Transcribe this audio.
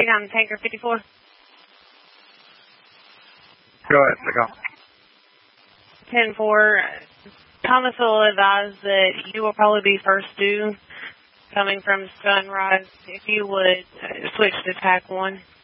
Take on Tanker 54. Go ahead, pick up. 10-4. Thomas will advise that you will probably be first due coming from Sunrise. If you would switch to TAC 1.